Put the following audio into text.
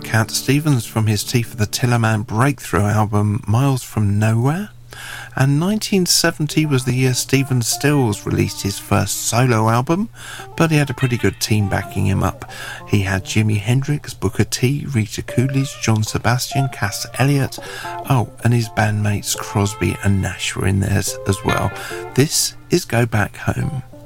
Cat Stevens from his Tea for the Tillerman breakthrough album Miles from Nowhere. And 1970 was the year Stephen Stills released his first solo album, but he had a pretty good team backing him up. He had Jimi Hendrix, Booker T, Rita Coolidge, John Sebastian, Cass Elliot, and his bandmates Crosby and Nash were in there as well. This is Go Back Home.